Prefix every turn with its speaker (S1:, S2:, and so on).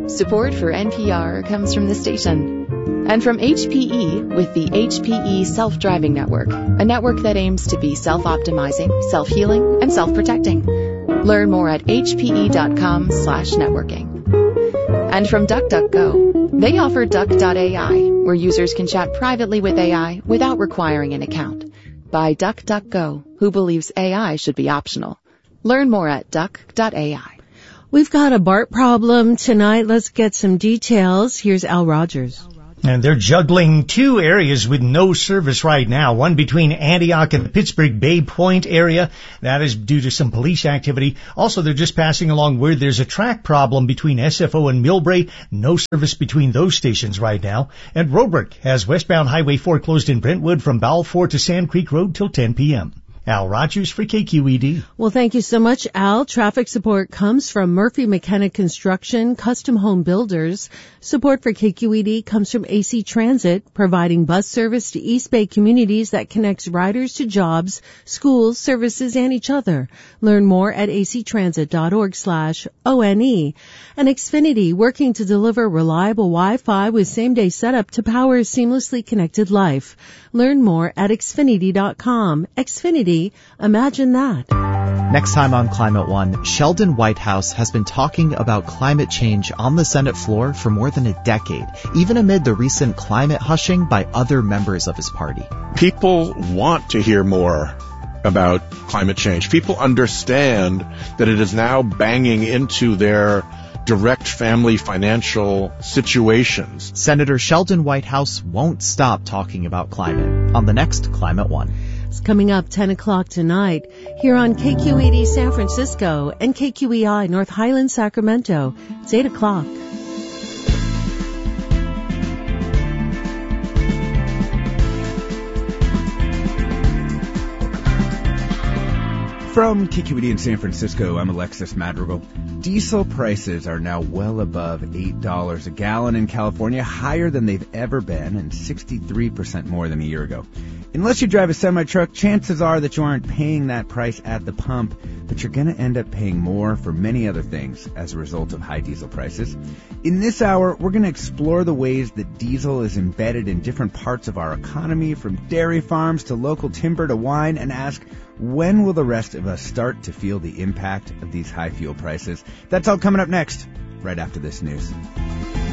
S1: Support for NPR comes from the station. And from HPE with the HPE Self-Driving Network, a network that aims to be self-optimizing, self-healing, and self-protecting. Learn more at hpe.com/networking. And from DuckDuckGo, they offer Duck.ai, where users can chat privately with AI without requiring an account. By DuckDuckGo, who believes AI should be optional. Learn more at Duck.ai.
S2: We've got a BART problem tonight. Let's get some details. Here's Al Rogers.
S3: And they're juggling two areas with no service right now. One between Antioch and the Pittsburgh Bay Point area. That is due to some police activity. Also, they're just passing along word there's a track problem between SFO and Millbrae. No service between those stations right now. And Roebrook has westbound Highway 4 closed in Brentwood from Balfour to Sand Creek Road till 10 p.m. Al Rogers for KQED.
S2: Well, thank you so much, Al. Traffic support comes from Murphy McKenna Construction, Custom Home Builders. Support for KQED comes from AC Transit, providing bus service to East Bay communities that connects riders to jobs, schools, services, and each other. Learn more at actransit.org/ONE. And Xfinity, working to deliver reliable Wi-Fi with same-day setup to power a seamlessly connected life. Learn more at Xfinity.com. Xfinity, imagine that.
S4: Next time on Climate One, Sheldon Whitehouse has been talking about climate change on the Senate floor for more than a decade, even amid the recent climate hushing by other members of his party.
S5: People want to hear more about climate change. People understand that it is now banging into their direct family financial situations.
S4: Senator Sheldon Whitehouse won't stop talking about climate on the next Climate One.
S2: It's coming up 10 o'clock tonight here on KQED San Francisco and KQEI North Highlands, Sacramento. It's 8 o'clock.
S6: From KQED in San Francisco, I'm Alexis Madrigal. Diesel prices are now well above $8 a gallon in California, higher than they've ever been and 63% more than a year ago. Unless you drive a semi-truck, chances are that you aren't paying that price at the pump, but you're going to end up paying more for many other things as a result of high diesel prices. In this hour, we're going to explore the ways that diesel is embedded in different parts of our economy, from dairy farms to local timber to wine, and ask, when will the rest of us start to feel the impact of these high fuel prices? That's all coming up next, right after this news.